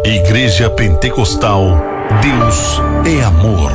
Igreja Pentecostal, Deus é amor.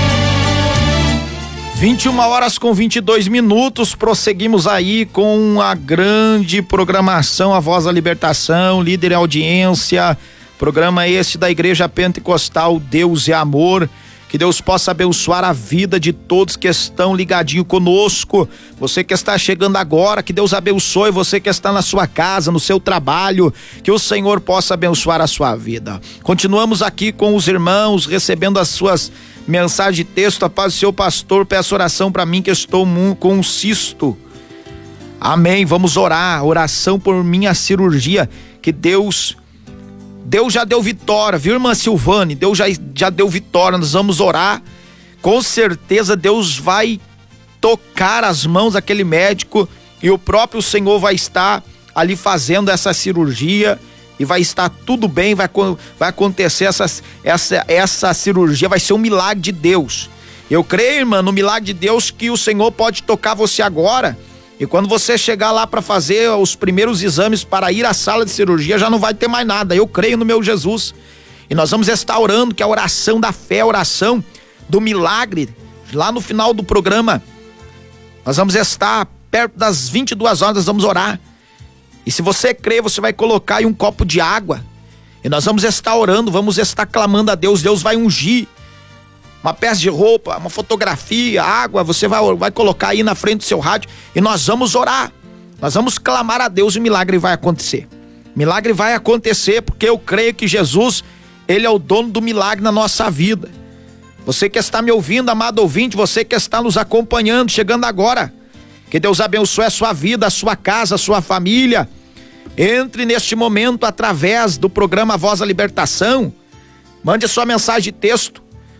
21h22, prosseguimos aí com a grande programação A Voz da Libertação, líder em audiência, programa esse da Igreja Pentecostal, Deus é amor. Que Deus possa abençoar a vida de todos que estão ligadinho conosco. Você que está chegando agora, que Deus abençoe você que está na sua casa, no seu trabalho, que o Senhor possa abençoar a sua vida. Continuamos aqui com os irmãos, recebendo as suas mensagens de texto. A paz do seu pastor, peço oração para mim que estou com um cisto. Amém, vamos orar, oração por minha cirurgia, que Deus já deu vitória, viu, irmã Silvane? Deus já deu vitória, nós vamos orar. Com certeza Deus vai tocar as mãos daquele médico e o próprio Senhor vai estar ali fazendo essa cirurgia e vai estar tudo bem, vai acontecer essa cirurgia, vai ser um milagre de Deus. Eu creio, irmã, no milagre de Deus, que o Senhor pode tocar você agora. E quando você chegar lá para fazer os primeiros exames para ir à sala de cirurgia, já não vai ter mais nada. Eu creio no meu Jesus. E nós vamos estar orando, que é a oração da fé, a oração do milagre. Lá no final do programa, nós vamos estar perto das 22 horas, nós vamos orar. E se você crê, você vai colocar aí um copo de água. E nós vamos estar orando, vamos estar clamando a Deus. Deus vai ungir uma peça de roupa, uma fotografia, água, você vai colocar aí na frente do seu rádio e nós vamos orar, nós vamos clamar a Deus e o milagre vai acontecer. Milagre vai acontecer porque eu creio que Jesus, Ele é o dono do milagre na nossa vida. Você que está me ouvindo, amado ouvinte, você que está nos acompanhando, chegando agora, que Deus abençoe a sua vida, a sua casa, a sua família. Entre neste momento através do programa Voz da Libertação, mande a sua mensagem de texto,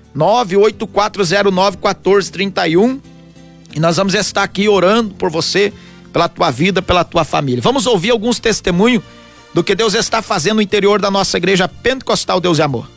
984091431, e nós vamos estar aqui orando por você, pela tua vida, pela tua família. Vamos ouvir alguns testemunhos do que Deus está fazendo no interior da nossa Igreja Pentecostal Deus é Amor.